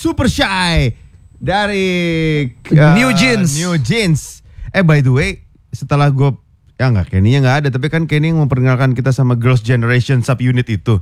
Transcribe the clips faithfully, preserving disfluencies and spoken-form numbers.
Super Shy dari uh, New Jeans. New Jeans. Eh by the way, setelah gue ya nggak Kenny-nya nggak ada, tapi kan Kenny memperkenalkan kita sama Girls Generation Subunit itu.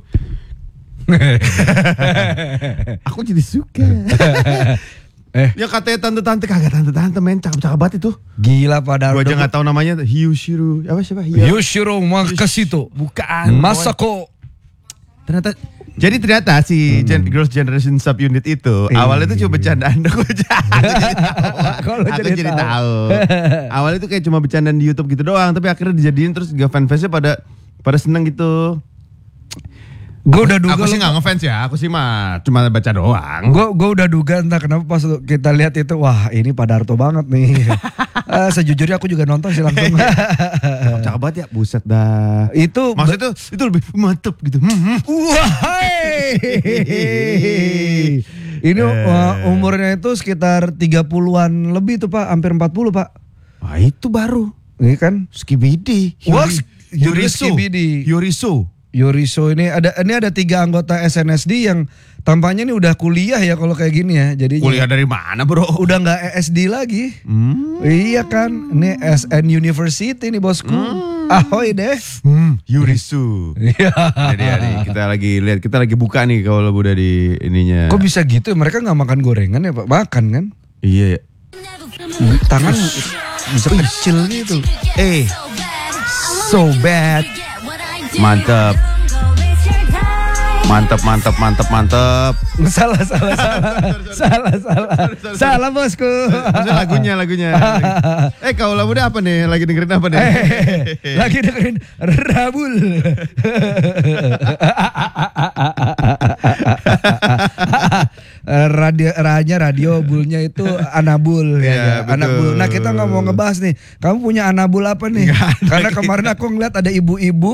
Aku jadi suka. Eh, ya katanya tante-tante, kagak tante-tante men, cakep-cakep banget itu. Gila pada. Gue aja nggak tahu namanya. Hyushiro, apa siapa? Hyushiro Makashito. Bukan. Masako. Ternyata, jadi ternyata si hmm. Gen, Girls Generation Subunit itu eh. awalnya itu cuma bercandaan. Aku jadi tahu. Aku jadi, jadi tahu. Awalnya itu kayak cuma bercandaan di YouTube gitu doang, tapi akhirnya dijadiin terus gak fanbase-nya pada pada seneng gitu. Gue udah duga. Aku sih nggak ngefans ya, aku sih mah cuma baca doang. Gue gue udah duga entah kenapa pas kita lihat itu, wah ini Padarto banget nih. uh, sejujurnya aku juga nonton sih langsung. Cakep banget ya, buset dah. Itu maksudnya itu, itu lebih mantep gitu. Wah, ini uh, umurnya itu sekitar tiga puluhan lebih tuh Pak, hampir empat puluh Pak. Wah itu baru. Ini kan Skibidi. Wah, Yoriso. Yoriso. Yoriso ini ada ini ada tiga anggota S N S D yang tampaknya ini udah kuliah ya kalau kayak gini ya. Jadi kuliah dari mana bro? Udah nggak E S D lagi. Hmm. Iya kan, ini S N University nih bosku. Hmm. Ahoy deh. Hmm. Yurisu. Iya. Jadi ya, nih, kita lagi lihat, kita lagi buka nih kalau udah di ininya. Kok bisa gitu? Mereka nggak makan gorengan ya Pak? Makan kan? Iya. Ya. Tangan bisa kecil gitu. Eh, so bad. Mantap. Mantap, mantap, mantap, mantap. Salah, salah, salah. Salah, salah. Salah bosku. Maksudnya lagunya, lagunya. Eh kau lagu apa nih? Lagi dengerin apa nih? Eh, lagi dengerin Rabul. Radio ranya radio bulnya itu anabul ya, ya anabul. Nah kita nggak mau ngebahas nih. Kamu punya anabul apa nih? Karena kemarin aku ngeliat ada ibu-ibu